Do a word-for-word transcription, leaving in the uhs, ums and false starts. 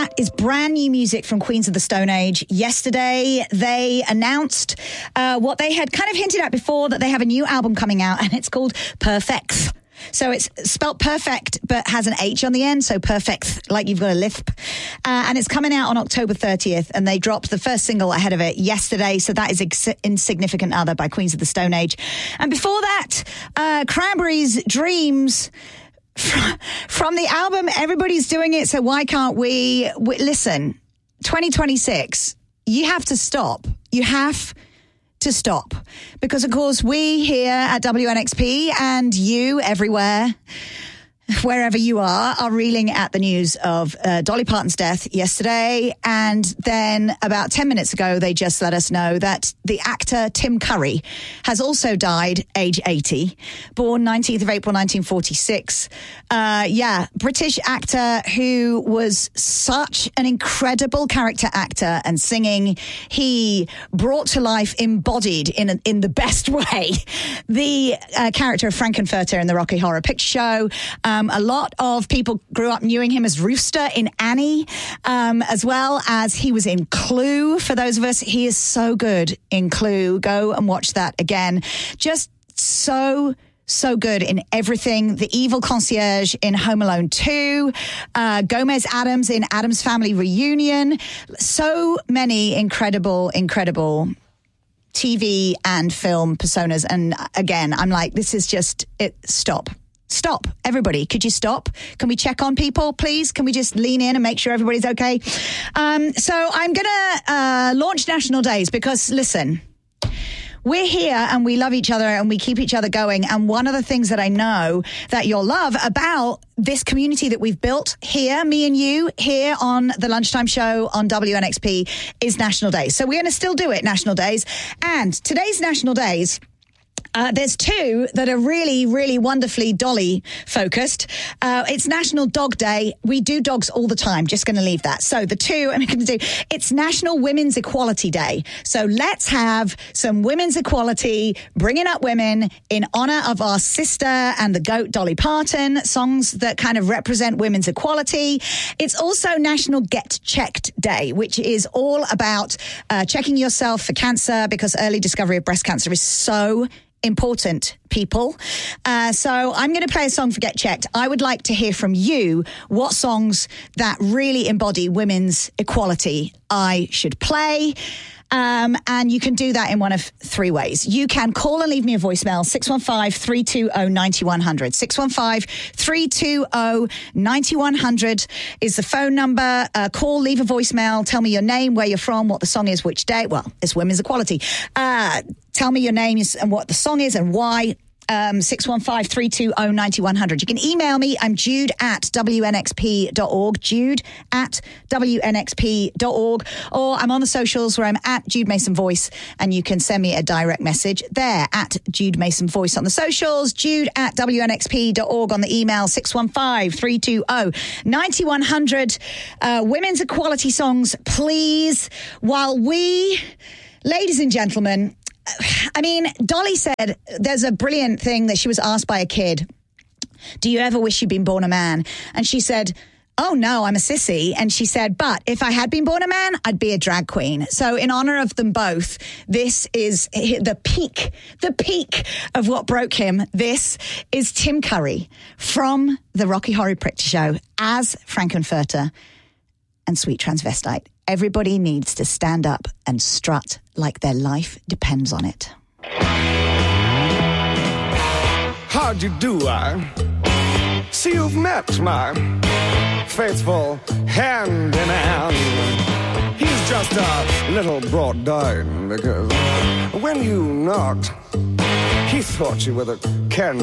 That is brand new music from Queens of the Stone Age. Yesterday, they announced uh, what they had kind of hinted at before, that they have a new album coming out, and it's called Perfect. So it's spelt perfect, but has an H on the end, so perfect, like you've got a lisp. Uh, and it's coming out on October thirtieth, and they dropped the first single ahead of it yesterday, so that is Ex- Insignificant Other by Queens of the Stone Age. And before that, uh, Cranberries' Dreams... From the album, Everybody's Doing It, so why can't we? we? Listen, twenty twenty-six, you have to stop. You have to stop. Because, of course, we here at W N X P and you everywhere, wherever you are, are reeling at the news of uh, Dolly Parton's death yesterday. And then about ten minutes ago, they just let us know that the actor Tim Curry has also died, age eighty, born nineteenth of April, nineteen forty-six. Uh, yeah, British actor who was such an incredible character actor and singing. He brought to life, embodied in a, in the best way, the uh, character of Frankenfurter in the Rocky Horror Picture Show. Um, Um, a lot of people grew up knowing him as Rooster in Annie, um, as well as he was in Clue. For those of us, he is so good in Clue. Go and watch that again. Just so... so good in everything. The evil concierge in Home Alone two, uh, Gomez Addams in Addams Family Reunion. So many incredible, incredible T V and film personas. And again, I'm like, this is just it. Stop. Stop. Everybody, could you stop? Can we check on people, please? Can we just lean in and make sure everybody's okay? Um, so I'm going to uh, launch National Days because, listen, we're here and we love each other and we keep each other going. And one of the things that I know that you'll love about this community that we've built here, me and you, here on the Lunchtime Show on W N X P, is National Days. So we're going to still do it, National Days. And today's National Days... Uh, there's two that are really, really wonderfully Dolly focused. Uh, it's National Dog Day. We do dogs all the time. Just going to leave that. So the two I'm going to do, it's National Women's Equality Day. So let's have some women's equality, bringing up women in honor of our sister and the GOAT Dolly Parton, songs that kind of represent women's equality. It's also National Get Checked Day, which is all about uh, checking yourself for cancer, because early discovery of breast cancer is so important, people. Uh, so I'm going to play a song for Get Checked. I would like to hear from you what songs that really embody women's equality I should play. Um, and you can do that in one of three ways. You can call and leave me a voicemail, six one five, three two zero, nine one zero zero. six one five, three two zero, nine one zero zero is the phone number. Uh, call, leave a voicemail, tell me your name, where you're from, what the song is, which day. Well, it's Women's Equality. Uh, tell me your name and what the song is and why. Um, six one five, three two zero, nine one zero zero. You can email me. I'm Jude at W N X P dot org. Jude at W N X P dot org. Or I'm on the socials where I'm at Jude Mason Voice, and you can send me a direct message there at Jude Mason Voice on the socials. Jude at W N X P dot org on the email. six one five, three two zero, nine one zero zero. Uh, women's equality songs, please. While we, ladies and gentlemen, I mean, Dolly said there's a brilliant thing that she was asked by a kid. Do you ever wish you'd been born a man? And she said, oh, no, I'm a sissy. And she said, but if I had been born a man, I'd be a drag queen. So in honor of them both, this is the peak, the peak of what broke him. This is Tim Curry from the Rocky Horror Picture Show as Frankenfurter and Sweet Transvestite. Everybody needs to stand up and strut like their life depends on it. How'd you do, I see you've met my faithful hand in hand. He's just a little brought down because when you knocked, he thought you were the can